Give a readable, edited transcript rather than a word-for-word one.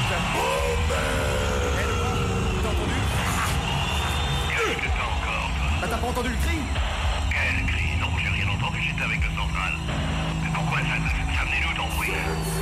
T'as entendu? Qu'est-ce que t'as encore, toi? Bah t'as pas entendu le cri? Quel cri? Non, j'ai rien entendu, j'étais avec le central. Mais pourquoi ça venait d'où ton bruit?